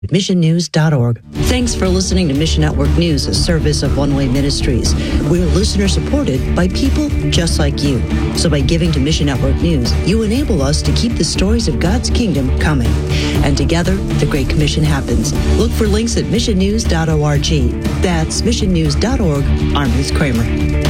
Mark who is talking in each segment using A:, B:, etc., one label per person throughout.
A: missionnews.org. Thanks for listening to Mission Network News, a service of One Way Ministries. We're listener supported by people just like you. So by giving to Mission Network News, you enable us to keep the stories of God's kingdom coming. And together, the Great Commission happens. Look for links at missionnews.org. That's missionnews.org. I'm Ruth Kramer.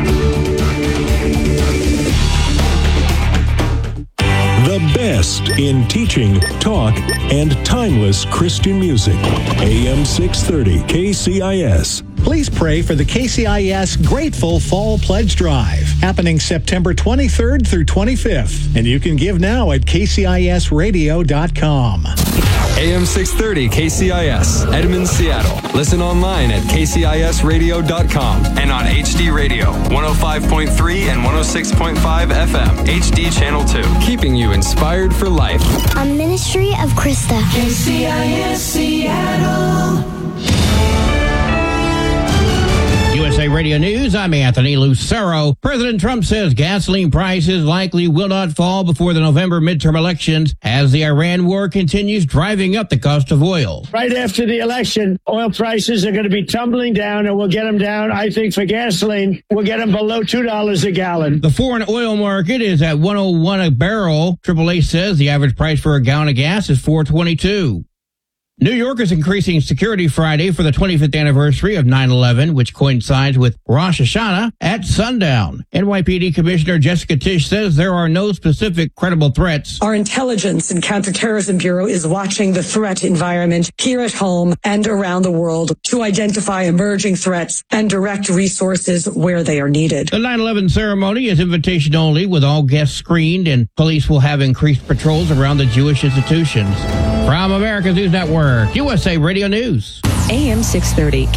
B: The best in teaching, talk, and timeless Christian music. AM 630 KCIS.
C: Please pray for the KCIS Grateful Fall Pledge Drive, happening September 23rd through 25th. And you can give now at kcisradio.com.
D: AM 630 KCIS, Edmonds, Seattle. Listen online at kcisradio.com and on HD Radio, 105.3 and 106.5 FM, HD Channel 2. Keeping you inspired for life.
E: A ministry of Krista.
F: KCIS Seattle.
G: USA Radio News, I'm Anthony Lucero. President Trump says gasoline prices likely will not fall before the November midterm elections as the Iran war continues driving up the cost of oil.
H: Right after the election, oil prices are going to be tumbling down, and we'll get them down, I think, for gasoline, we'll get them below $2 a gallon.
G: The foreign oil market is at $101 a barrel. AAA says the average price for a gallon of gas is $4.22. New York is increasing security Friday for the 25th anniversary of 9/11, which coincides with Rosh Hashanah at sundown. NYPD Commissioner Jessica Tisch says there are no specific credible threats.
I: Our Intelligence and Counterterrorism Bureau is watching the threat environment here at home and around the world to identify emerging threats and direct resources where they are needed.
G: The 9/11 ceremony is invitation only, with all guests screened, and police will have increased patrols around the Jewish institutions. From America's News Network, USA Radio News.
A: AM 630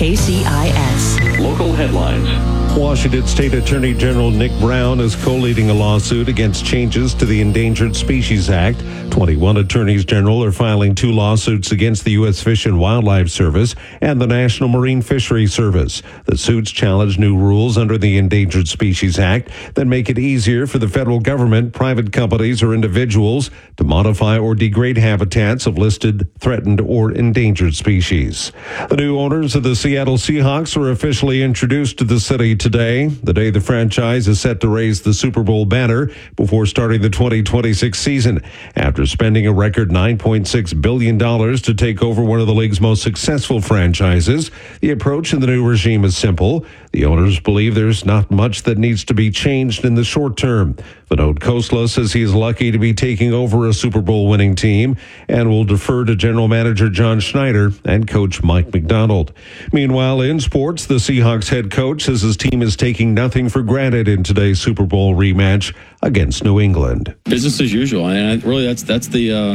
A: KCIS.
J: Local headlines. Washington State Attorney General Nick Brown is co-leading a lawsuit against changes to the Endangered Species Act. 21 attorneys general are filing 2 lawsuits against the U.S. Fish and Wildlife Service and the National Marine Fisheries Service. The suits challenge new rules under the Endangered Species Act that make it easier for the federal government, private companies, or individuals to modify or degrade habitats of listed, threatened, or endangered species. The new owners of the Seattle Seahawks were officially introduced to the city today, the day the franchise is set to raise the Super Bowl banner before starting the 2026 season. After spending a record $9.6 billion to take over one of the league's most successful franchises, the approach in the new regime is simple. The owners believe there's not much that needs to be changed in the short term. Vinod Khosla says he is lucky to be taking over a Super Bowl winning team and will defer to General Manager John Schneider and Coach Mike McDonald. Meanwhile, in sports, the Seahawks head coach says his team is taking nothing for granted in today's Super Bowl rematch against New England.
K: Business as usual, and really that's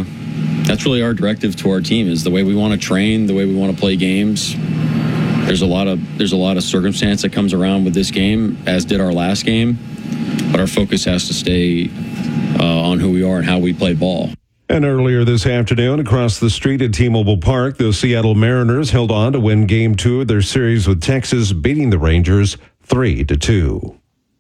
K: really our directive to our team, is the way we want to train, the way we want to play games. There's a lot of circumstance that comes around with this game, as did our last game, but our focus has to stay on who we are and how we play ball.
J: And earlier this afternoon, across the street at T-Mobile Park, the Seattle Mariners held on to win Game 2 of their series with Texas, beating the Rangers 3-2.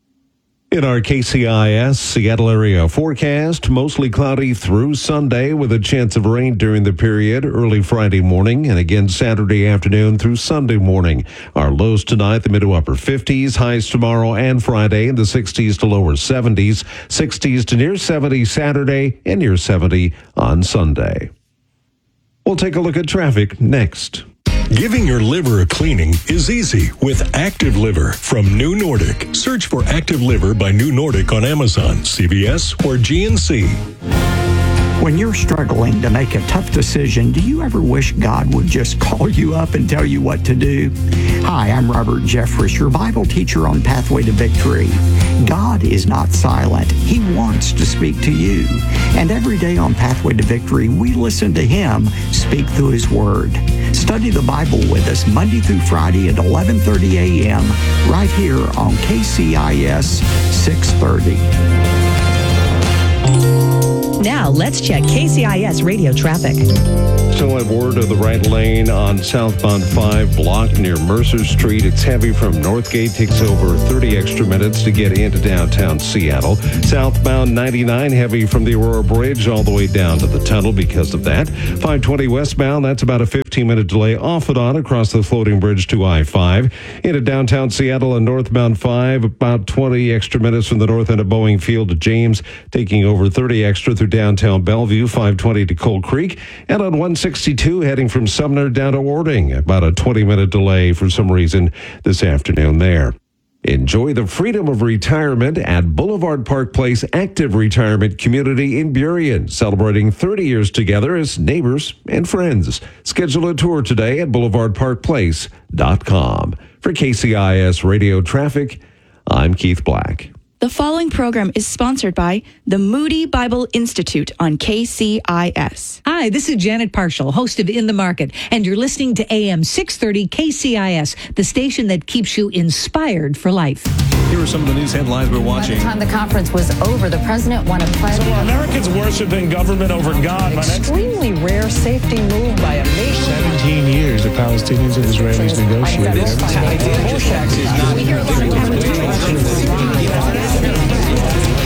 J: In our KCIS Seattle area forecast, mostly cloudy through Sunday with a chance of rain during the period early Friday morning and again Saturday afternoon through Sunday morning. Our lows tonight, the mid to upper 50s, highs tomorrow and Friday in the 60s to lower 70s, 60s to near 70 Saturday and near 70 on Sunday. We'll take a look at traffic next.
B: Giving your liver a cleaning is easy with Active Liver from New Nordic. Search for Active Liver by New Nordic on Amazon, CVS, or GNC.
L: When you're struggling to make a tough decision, do you ever wish God would just call you up and tell you what to do? Hi, I'm Robert Jeffress, your Bible teacher on Pathway to Victory. God is not silent. He wants to speak to you. And every day on Pathway to Victory, we listen to Him speak through His Word. Study the Bible with us Monday through Friday at 11:30 a.m. right here on KCIS 630.
A: Now let's check KCIS radio traffic.
J: Still have word of the right lane on southbound 5 blocked near Mercer Street. It's heavy from Northgate. Takes over 30 extra minutes to get into downtown Seattle. Southbound 99 heavy from the Aurora Bridge all the way down to the tunnel because of that. 520 westbound, that's about a 15-minute delay off and on across the floating bridge to I-5. Into downtown Seattle and northbound 5, about 20 extra minutes from the north end of Boeing Field to James, taking over 30 extra through downtown Bellevue, 520 to Cold Creek, and on 162 heading from Sumner down to Warding, about a 20-minute delay for some reason this afternoon there. Enjoy the freedom of retirement at Boulevard Park Place Active Retirement Community in Burien, celebrating 30 years together as neighbors and friends. Schedule a tour today at boulevardparkplace.com. For KCIS Radio Traffic, I'm Keith Black.
M: The following program is sponsored by the Moody Bible Institute on KCIS.
N: Hi, this is Janet Parshall, host of In the Market, and you're listening to AM 630 KCIS, the station that keeps you inspired for life.
O: Here are some of the news headlines we're watching.
P: By the time the conference was over, the president won a pledge.
Q: So Americans worshiping government over God.
R: Extremely rare safety move by a nation.
Q: 17 years the Palestinians and Israelis negotiated.
O: Taxes